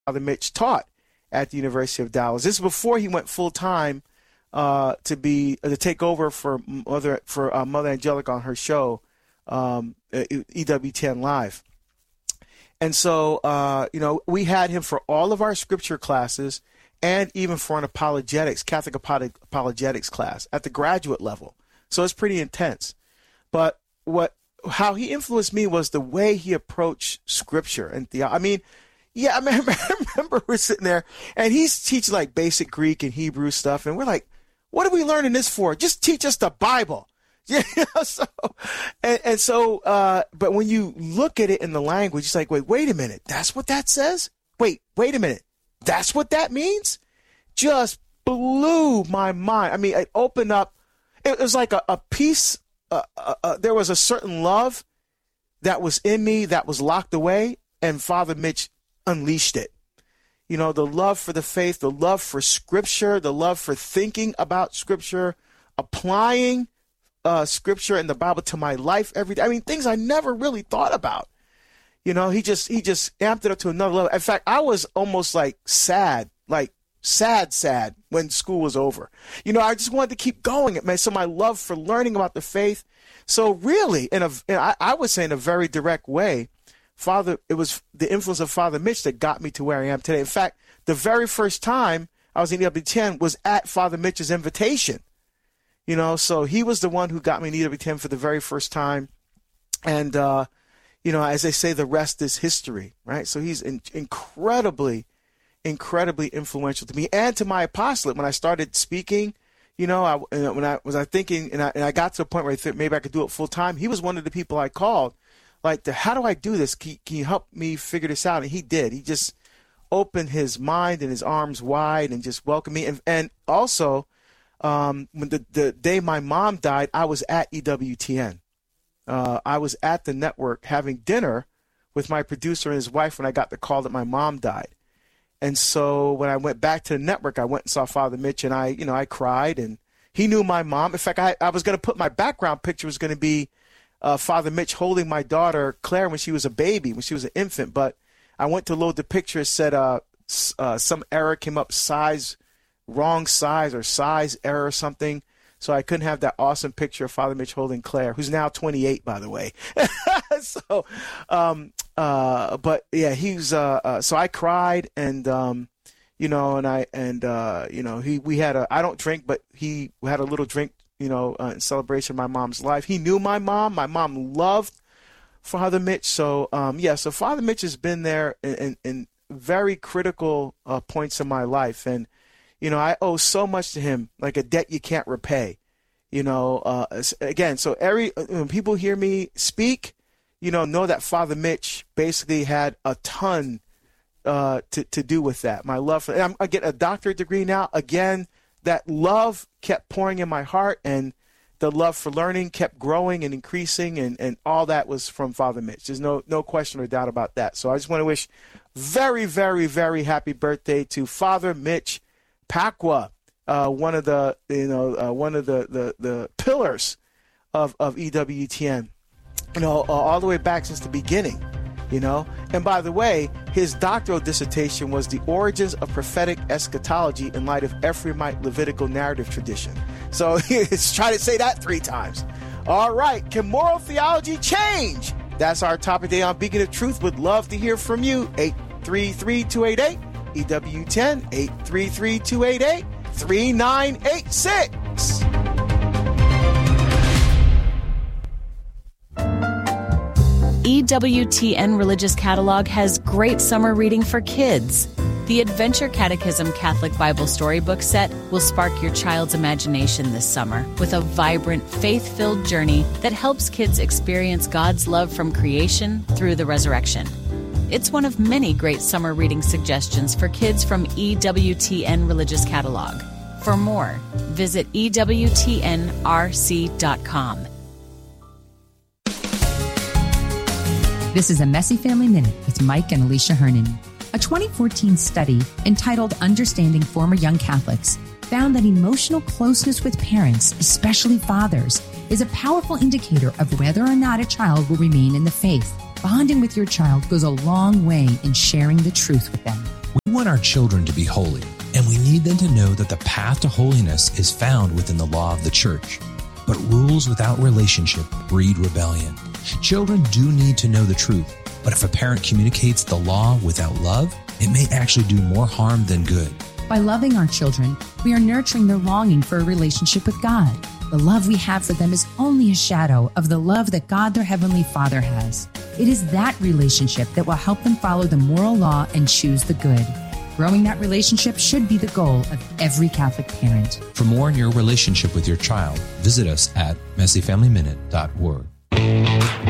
Father Mitch taught at the University of Dallas. This is before he went full time to take over for Mother Angelica on her show, EWTN Live. And so, we had him for all of our scripture classes and even for an apologetics, Catholic apologetics class at the graduate level. So it's pretty intense. But how he influenced me was the way he approached scripture and theology. I mean, yeah, I remember we're sitting there and he's teaching like basic Greek and Hebrew stuff. And we're like, what are we learning this for? Just teach us the Bible. Yeah. But when you look at it in the language, it's like, wait a minute. That's what that says? Wait a minute. That's what that means? Just blew my mind. I mean, it opened up. It was like a piece. There was a certain love that was in me that was locked away, and Father Mitch unleashed it. You know, the love for the faith, the love for scripture, the love for thinking about scripture, applying scripture and the Bible to my life every day. I mean, things I never really thought about. You know, he just amped it up to another level. In fact, I was almost like sad when school was over. You know, I just wanted to keep going. It made so my love for learning about the faith. So really, I would say in a very direct way, it was the influence of Father Mitch that got me to where I am today. In fact, the very first time I was in EWTN was at Father Mitch's invitation. You know, so he was the one who got me in EWTN for the very first time. And, as they say, the rest is history, right? So he's incredibly influential to me and to my apostolate. When I started speaking, I got to a point where I thought maybe I could do it full time. He was one of the people I called, like, how do I do this? Can you help me figure this out? And he did. He just opened his mind and his arms wide and just welcomed me. And also, when the day my mom died, I was at EWTN. I was at the network having dinner with my producer and his wife when I got the call that my mom died. And so when I went back to the network, I went and saw Father Mitch, and I cried, and he knew my mom. In fact, I was going to put my background picture was going to be Father Mitch holding my daughter, Claire, when she was a baby, when she was an infant. But I went to load the picture. It said some error came up, wrong size or size error or something. So I couldn't have that awesome picture of Father Mitch holding Claire, who's now 28, by the way. So, but yeah, so I cried, and, we had I don't drink, but he had a little drink, in celebration of my mom's life. He knew my mom. My mom loved Father Mitch. So, so Father Mitch has been there in very critical points in my life. And, I owe so much to him, like a debt you can't repay. Again, so when people hear me speak, know that Father Mitch basically had a ton to do with that. My love for, I get a doctorate degree now. Again, that love kept pouring in my heart, and the love for learning kept growing and increasing, and all that was from Father Mitch. There's no question or doubt about that. So I just want to wish very, very, very happy birthday to Father Mitch Pacwa, one of the pillars of EWTN, all the way back since the beginning, And by the way, his doctoral dissertation was The Origins of Prophetic Eschatology in Light of Ephraimite Levitical Narrative Tradition. So try to say that 3 times. All right. Can moral theology change? That's our topic today on Beacon of Truth. Would love to hear from you. 833-288. EWTN 833-288-3986. EWTN Religious Catalog has great summer reading for kids. The Adventure Catechism Catholic Bible Storybook Set will spark your child's imagination this summer with a vibrant, faith-filled journey that helps kids experience God's love from creation through the resurrection. It's one of many great summer reading suggestions for kids from EWTN Religious Catalog. For more, visit EWTNRC.com. This is a Messy Family Minute with Mike and Alicia Hernon. A 2014 study entitled Understanding Former Young Catholics found that emotional closeness with parents, especially fathers, is a powerful indicator of whether or not a child will remain in the faith. Bonding with your child goes a long way in sharing the truth with them. We want our children to be holy, and we need them to know that the path to holiness is found within the law of the church. But rules without relationship breed rebellion. Children do need to know the truth, but if a parent communicates the law without love, it may actually do more harm than good. By loving our children, we are nurturing their longing for a relationship with God. The love we have for them is only a shadow of the love that God, their Heavenly Father, has. It is that relationship that will help them follow the moral law and choose the good. Growing that relationship should be the goal of every Catholic parent. For more on your relationship with your child, visit us at messyfamilyminute.org.